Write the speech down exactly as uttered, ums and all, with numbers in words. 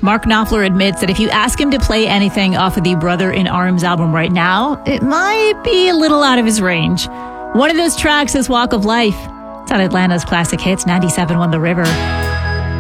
Mark Knopfler admits that if you ask him to play anything off of the Brother in Arms album right now, it might be a little out of his range. One of those tracks is Walk of Life. It's on Atlanta's Classic Hits, ninety-seven point one The River.